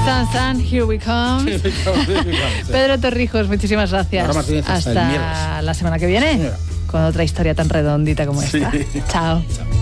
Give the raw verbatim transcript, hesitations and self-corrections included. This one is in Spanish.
Distance and Here We Come. Pedro Torrijos, muchísimas gracias. Martínez, hasta hasta la semana que viene, Señora. con otra historia tan redondita como esta. Sí. Chao. Chao.